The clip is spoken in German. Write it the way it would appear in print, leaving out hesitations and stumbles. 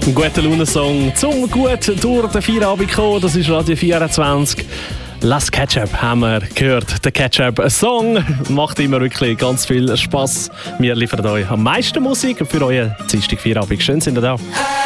Ein guter Laune-Song zum gut durch den Feierabend kommen. Das ist Radio 24. Lass Ketchup haben wir gehört. Der Ketchup-Song macht immer wirklich ganz viel Spass. Wir liefern euch am meisten Musik für euren Dienstag Feierabend. Schön sind ihr da.